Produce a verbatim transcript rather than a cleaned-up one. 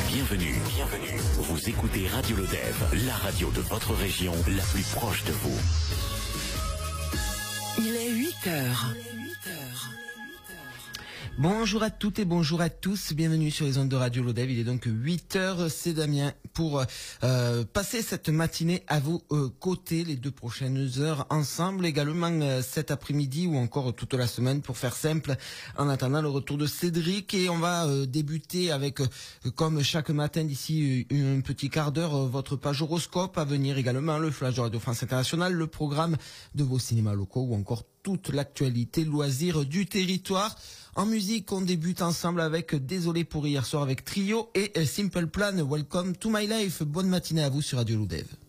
Bienvenue, bienvenue. Vous écoutez Radio Lodève, la radio de votre région, la plus proche de vous. Il est huit heures. Bonjour à toutes et bonjour à tous, bienvenue sur les ondes de Radio Lodève. Il est donc huit heures, c'est Damien pour euh, passer cette matinée à vos euh, côtés, les deux prochaines heures ensemble, également euh, cet après-midi ou encore toute la semaine pour faire simple, en attendant le retour de Cédric. Et on va euh, débuter avec, euh, comme chaque matin d'ici euh, un petit quart d'heure, euh, votre page horoscope, à venir également le flash de Radio France Internationale, le programme de vos cinémas locaux ou encore toute l'actualité loisirs du territoire. En musique, on débute ensemble avec Désolé pour hier soir avec Trio et Simple Plan, Welcome to My Life. Bonne matinée à vous sur Radio Lodève.